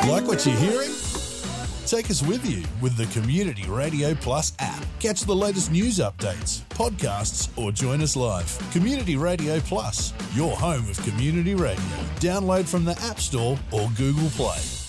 Like what you're hearing? Take us with you with the Community Radio Plus app. Catch the latest news updates, podcasts, or join us live. Community Radio Plus, your home of community radio. Download from the App Store or Google Play.